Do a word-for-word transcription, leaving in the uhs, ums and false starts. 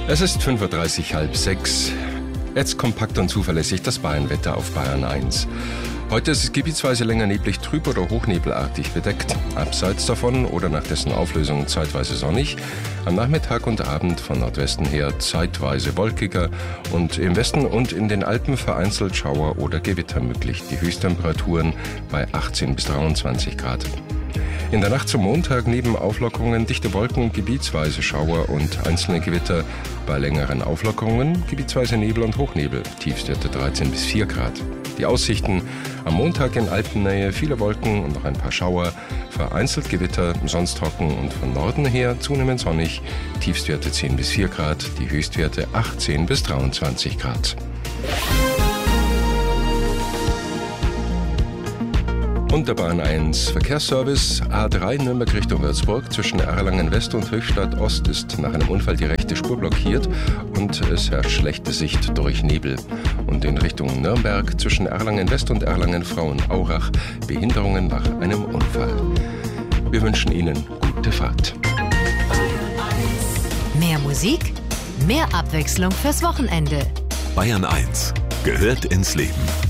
Es ist fünf Uhr dreißig, halb sechs. Jetzt kompakt und zuverlässig das Bayernwetter auf Bayern eins. Heute ist es gebietsweise länger neblig, trüb oder hochnebelartig bedeckt. Abseits davon oder nach dessen Auflösung zeitweise sonnig. Am Nachmittag und Abend von Nordwesten her zeitweise wolkiger und im Westen und in den Alpen vereinzelt Schauer oder Gewitter möglich. Die Höchsttemperaturen bei achtzehn bis dreiundzwanzig Grad. In der Nacht zum Montag neben Auflockerungen dichte Wolken, gebietsweise Schauer und einzelne Gewitter. Bei längeren Auflockerungen gebietsweise Nebel und Hochnebel. Tiefstwerte dreizehn bis vier Grad. Die Aussichten: am Montag in Alpennähe viele Wolken und noch ein paar Schauer. Vereinzelt Gewitter, sonst trocken und von Norden her zunehmend sonnig. Tiefstwerte zehn bis vier Grad. Die Höchstwerte achtzehn bis dreiundzwanzig Grad. Und der Bahn eins Verkehrsservice. A drei Nürnberg Richtung Würzburg. Zwischen Erlangen West und Höchstadt Ost ist nach einem Unfall die rechte Spur blockiert und es herrscht schlechte Sicht durch Nebel. Und in Richtung Nürnberg zwischen Erlangen West und Erlangen Frauenaurach Behinderungen nach einem Unfall. Wir wünschen Ihnen gute Fahrt. Mehr Musik, mehr Abwechslung fürs Wochenende. Bayern eins gehört ins Leben.